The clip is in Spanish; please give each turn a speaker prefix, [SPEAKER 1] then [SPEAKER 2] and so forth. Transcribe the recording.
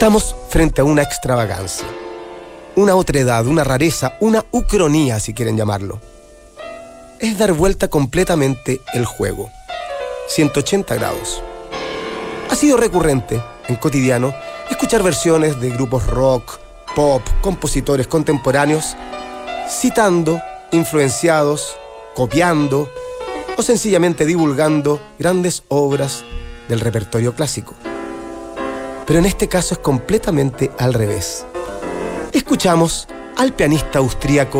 [SPEAKER 1] Estamos frente a una extravagancia, una otredad, una rareza, una ucronía, si quieren llamarlo. Es dar vuelta completamente el juego, 180 grados. Ha sido recurrente, en Cotidiano, escuchar versiones de grupos rock, pop, compositores contemporáneos, citando, influenciados, copiando o sencillamente divulgando grandes obras del repertorio clásico. Pero en este caso es completamente al revés. Escuchamos al pianista austríaco